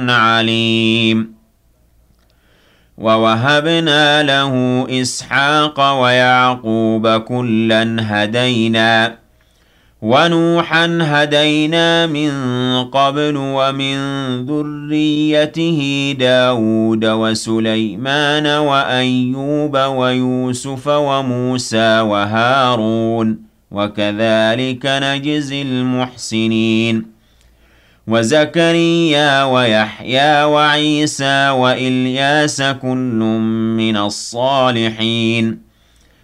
عليم ووهبنا له إسحاق ويعقوب كلا هدينا ونوحا هدينا من قبل ومن ذريته داود وسليمان وأيوب ويوسف وموسى وهارون وكذلك نجزي المحسنين وزكريا ويحيى وعيسى وإلياس كل من الصالحين